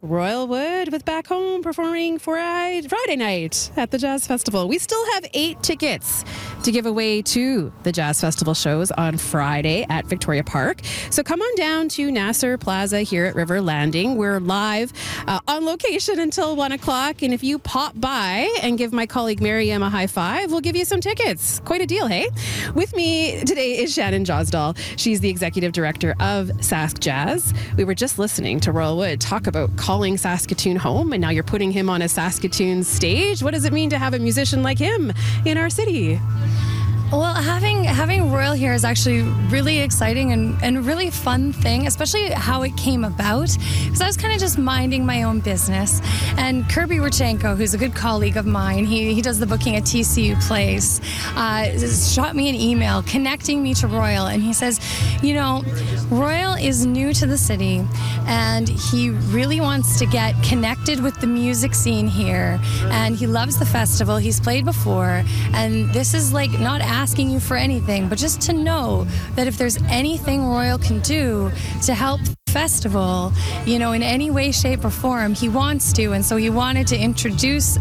Royal Wood with Back Home performing for Friday night at the Jazz Festival. We still have 8 tickets to give away to the Jazz Festival shows on Friday at Victoria Park. So come on down to Nasser Plaza here at River Landing. We're live on location until 1 o'clock. And if you pop by and give my colleague Miriam a high five, we'll give you some tickets. Quite a deal, hey? With me today is Shannon Josdal. She's the executive director of Sask Jazz. We were just listening to Royal Wood talk about calling Saskatoon home, and now you're putting him on a Saskatoon stage. What does it mean to have a musician like him in our city? Well, having Royal here is actually really exciting and a really fun thing, especially how it came about. Because I was kind of just minding my own business. And Kirby Rachenko, who's a good colleague of mine, he does the booking at TCU Place, shot me an email connecting me to Royal. And he says, you know, Royal is new to the city and he really wants to get connected with the music scene here. And he loves the festival. He's played before. And this is like not asking you for anything, but just to know that if there's anything Royal can do to help the festival, you know, in any way, shape, or form, he wants to. And so he wanted me to introduce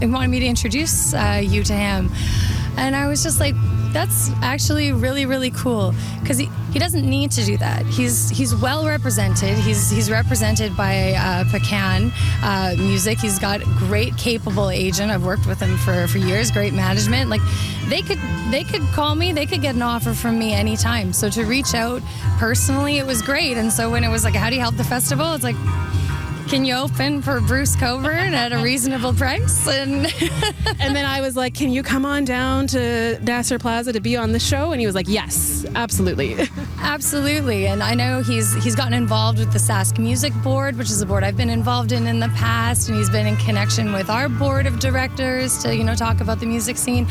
you to him. And I was just like, that's actually really, really cool, because he doesn't need to do that. He's well represented. He's represented by Pecan Music. He's got a great, capable agent. I've worked with him for years. Great management. Like they could call me. They could get an offer from me anytime. So to reach out personally, it was great. And so when it was like, how do you help the festival? It's like, can you open for Bruce Coburn at a reasonable price? And then I was like, can you come on down to Nasser Plaza to be on the show? And he was like, yes, absolutely. Absolutely. And I know he's gotten involved with the Sask Music Board, which is a board I've been involved in the past. And he's been in connection with our board of directors to, you know, talk about the music scene.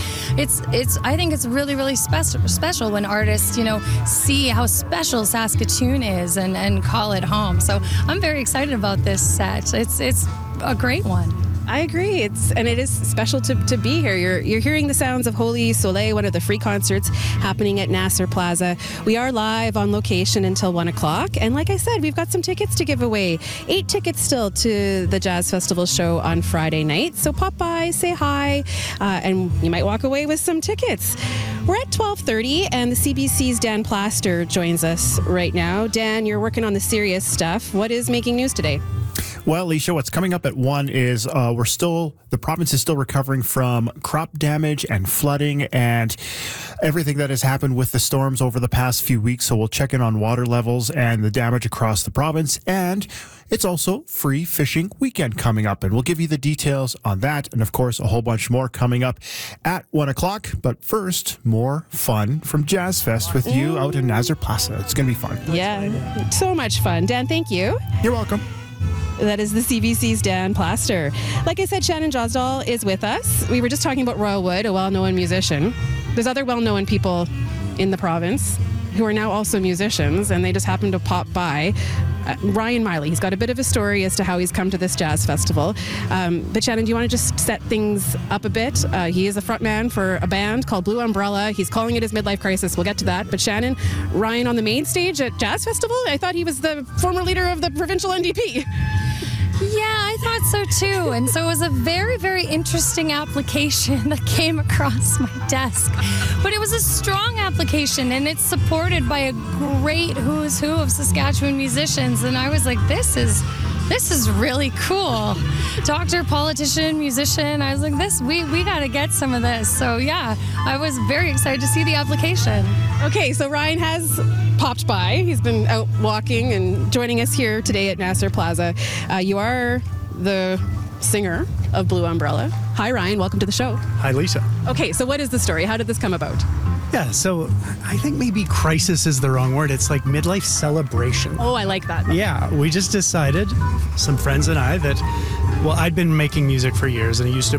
I think it's really, really special when artists, you know, see how special Saskatoon is and call it home. So I'm very excited about this set. It's a great one. I agree. It is special to be here. You're hearing the sounds of Holy Soleil, one of the free concerts happening at Nasser Plaza. We are live on location until 1 o'clock. And like I said, we've got some tickets to give away. 8 tickets still to the Jazz Festival show on Friday night. So pop by, say hi, and you might walk away with some tickets. We're at 12:30, and the CBC's Dan Plaster joins us right now. Dan, you're working on the serious stuff. What is making news today? Well, Alicia, what's coming up at 1 is the province is still recovering from crop damage and flooding and everything that has happened with the storms over the past few weeks. So we'll check in on water levels and the damage across the province. And it's also free fishing weekend coming up. And we'll give you the details on that. And of course, a whole bunch more coming up at 1 o'clock. But first, more fun from Jazz Fest with you out in Nasser Plaza. It's going to be fun. Yeah, so much fun. Dan, thank you. You're welcome. That is the CBC's Dan Plaster. Like I said, Shannon Josdal is with us. We were just talking about Royal Wood, a well-known musician. There's other well-known people in the province who are now also musicians, and they just happened to pop by. Ryan Miley, he's got a bit of a story as to how he's come to this jazz festival. But Shannon, do you want to just set things up a bit? He is a frontman for a band called Blue Umbrella. He's calling it his midlife crisis. We'll get to that. But Shannon, Ryan on the main stage at Jazz Festival? I thought he was the former leader of the provincial NDP. Yeah, I thought so too. And so it was a very, very interesting application that came across my desk. But it was a strong application, and it's supported by a great who's who of Saskatchewan musicians. And I was like, this is really cool. Doctor, politician, musician. I was like, we got to get some of this. So yeah, I was very excited to see the application. Okay, so Ryan has popped by. He's been out walking and joining us here today at Nasser Plaza. You are the singer of Blue Umbrella. Hi, Ryan. Welcome to the show. Hi, Lisa. Okay, so what is the story? How did this come about? Yeah, so I think maybe crisis is the wrong word. It's like midlife celebration. Oh, I like that. Yeah, we just decided, some friends and I, that, well, I'd been making music for years, and I used to